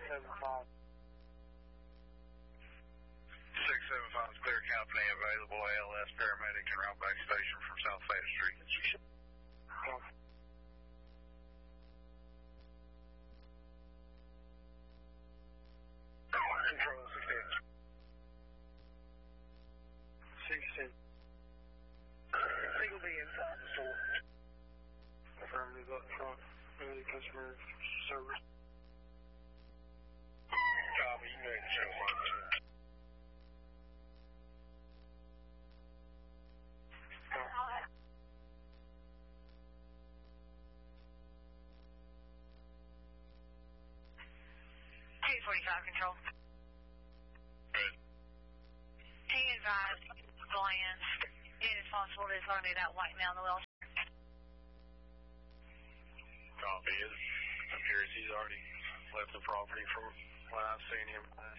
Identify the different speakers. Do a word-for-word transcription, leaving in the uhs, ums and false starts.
Speaker 1: seven five.
Speaker 2: six seven five is clear company available. A L S paramedics and route back station from South Fayette Street.
Speaker 1: Copy. Control sixteen. sixteen. Single B inside the store. Affirmative up front. Ready customer service.
Speaker 2: Copy, you make the show function.
Speaker 3: two forty-five control.
Speaker 2: Good.
Speaker 3: Can you advise Glenn, it is possible there's going to be that white male in the wheelchair?
Speaker 2: Copy. It appears he's already left the property from when I've seen him.